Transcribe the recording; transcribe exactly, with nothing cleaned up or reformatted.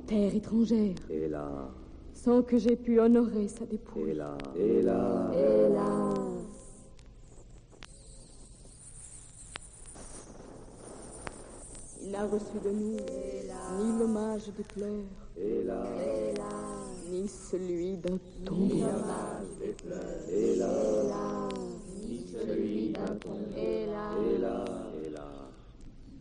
terre étrangère. Et là, sans que j'aie pu honorer sa dépouille. et là, et là, et là. Il n'a reçu de nous ni l'hommage de pleurs, et là, ni celui d'un tombeau. et